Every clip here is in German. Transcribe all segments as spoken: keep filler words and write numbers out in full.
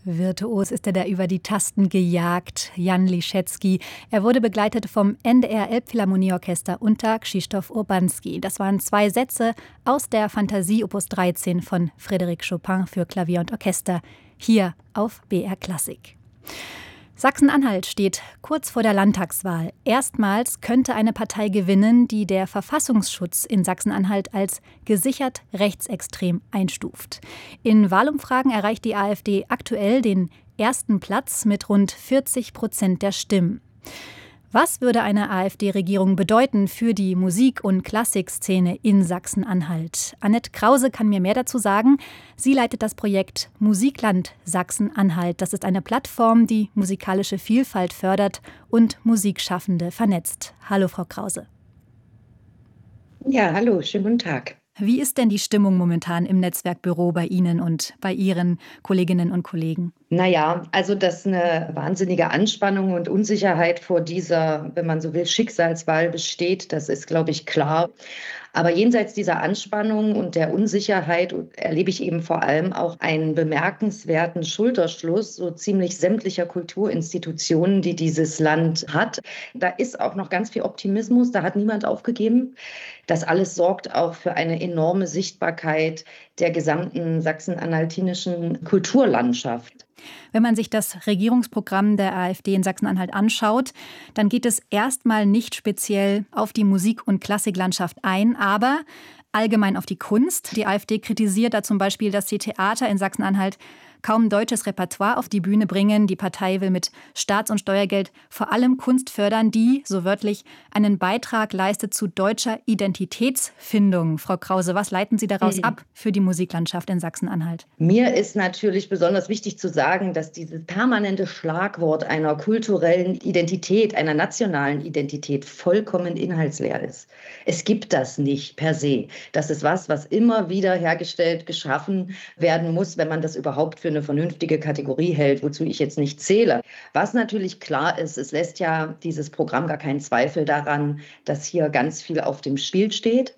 Virtuos ist er da über die Tasten gejagt, Jan Liszewski. Er wurde begleitet vom N D R Elbphilharmonieorchester unter Krzysztof Urbanski. Das waren zwei Sätze aus der Fantasie Opus dreizehn von Frédéric Chopin für Klavier und Orchester, hier auf B R Klassik. Sachsen-Anhalt steht kurz vor der Landtagswahl. Erstmals könnte eine Partei gewinnen, die der Verfassungsschutz in Sachsen-Anhalt als gesichert rechtsextrem einstuft. In Wahlumfragen erreicht die AfD aktuell den ersten Platz mit rund vierzig Prozent der Stimmen. Was würde eine AfD-Regierung bedeuten für die Musik- und Klassikszene in Sachsen-Anhalt? Annette Krause kann mir mehr dazu sagen. Sie leitet das Projekt Musikland Sachsen-Anhalt. Das ist eine Plattform, die musikalische Vielfalt fördert und Musikschaffende vernetzt. Hallo, Frau Krause. Ja, hallo, schönen guten Tag. Wie ist denn die Stimmung momentan im Netzwerkbüro bei Ihnen und bei Ihren Kolleginnen und Kollegen? Naja, also dass eine wahnsinnige Anspannung und Unsicherheit vor dieser, wenn man so will, Schicksalswahl besteht, das ist, glaube ich, klar. Aber jenseits dieser Anspannung und der Unsicherheit erlebe ich eben vor allem auch einen bemerkenswerten Schulterschluss so ziemlich sämtlicher Kulturinstitutionen, die dieses Land hat. Da ist auch noch ganz viel Optimismus, da hat niemand aufgegeben. Das alles sorgt auch für eine enorme Sichtbarkeit der gesamten sachsen-anhaltinischen Kulturlandschaft. Wenn man sich das Regierungsprogramm der AfD in Sachsen-Anhalt anschaut, dann geht es erstmal nicht speziell auf die Musik- und Klassiklandschaft ein, aber allgemein auf die Kunst. Die AfD kritisiert da zum Beispiel, dass die Theater in Sachsen-Anhalt kaum deutsches Repertoire auf die Bühne bringen. Die Partei will mit Staats- und Steuergeld vor allem Kunst fördern, die, so wörtlich, einen Beitrag leistet zu deutscher Identitätsfindung. Frau Krause, was leiten Sie daraus mhm. ab für die Musiklandschaft in Sachsen-Anhalt? Mir ist natürlich besonders wichtig zu sagen, dass dieses permanente Schlagwort einer kulturellen Identität, einer nationalen Identität vollkommen inhaltsleer ist. Es gibt das nicht per se. Das ist was, was immer wieder hergestellt, geschaffen werden muss, wenn man das überhaupt für eine vernünftige Kategorie hält, wozu ich jetzt nicht zähle. Was natürlich klar ist, es lässt ja dieses Programm gar keinen Zweifel daran, dass hier ganz viel auf dem Spiel steht.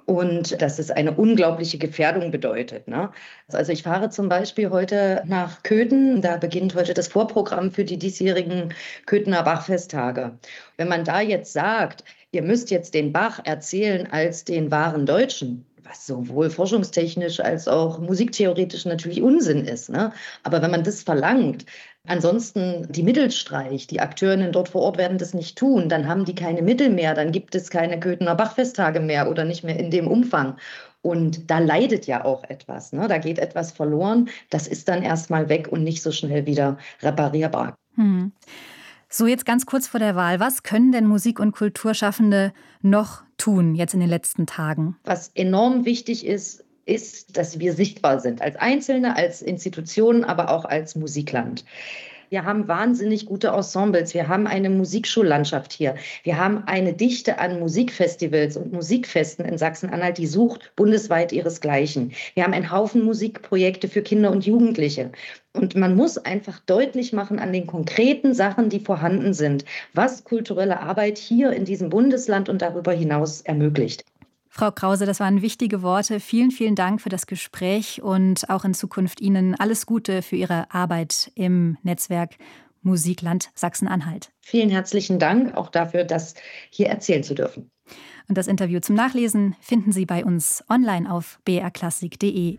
Und dass es eine unglaubliche Gefährdung bedeutet. Ne? Also ich fahre zum Beispiel heute nach Köthen. Da beginnt heute das Vorprogramm für die diesjährigen Köthener Bachfesttage. Wenn man da jetzt sagt, ihr müsst jetzt den Bach erzählen als den wahren Deutschen, was sowohl forschungstechnisch als auch musiktheoretisch natürlich Unsinn ist. Ne? Aber wenn man das verlangt, ansonsten die Mittel streicht, die Akteurinnen dort vor Ort werden das nicht tun, dann haben die keine Mittel mehr, dann gibt es keine Köthener Bachfesttage mehr oder nicht mehr in dem Umfang. Und da leidet ja auch etwas, ne? Da geht etwas verloren, das ist dann erstmal weg und nicht so schnell wieder reparierbar. Hm. So, jetzt ganz kurz vor der Wahl. Was können denn Musik- und Kulturschaffende noch tun, jetzt in den letzten Tagen? Was enorm wichtig ist, ist, dass wir sichtbar sind. Als Einzelne, als Institutionen, aber auch als Musikland. Wir haben wahnsinnig gute Ensembles. Wir haben eine Musikschullandschaft hier. Wir haben eine Dichte an Musikfestivals und Musikfesten in Sachsen-Anhalt, die sucht bundesweit ihresgleichen. Wir haben einen Haufen Musikprojekte für Kinder und Jugendliche. Und man muss einfach deutlich machen an den konkreten Sachen, die vorhanden sind, was kulturelle Arbeit hier in diesem Bundesland und darüber hinaus ermöglicht. Frau Krause, das waren wichtige Worte. Vielen, vielen Dank für das Gespräch und auch in Zukunft Ihnen alles Gute für Ihre Arbeit im Netzwerk Musikland Sachsen-Anhalt. Vielen herzlichen Dank auch dafür, das hier erzählen zu dürfen. Und das Interview zum Nachlesen finden Sie bei uns online auf b r klassik punkt de.